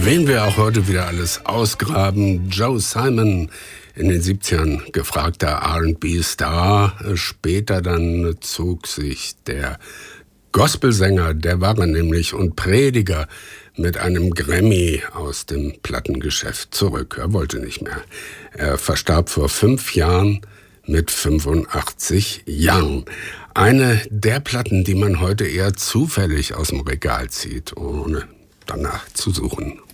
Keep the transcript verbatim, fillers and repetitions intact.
Wen wir auch heute wieder alles ausgraben. Joe Simon, in den siebzigern gefragter R und B-Star. Später dann zog sich der Gospelsänger, der war er nämlich, und Prediger mit einem Grammy aus dem Plattengeschäft zurück. Er wollte nicht mehr. Er verstarb vor fünf Jahren mit fünfundachtzig Jahren. Eine der Platten, die man heute eher zufällig aus dem Regal zieht, ohne danach zu suchen.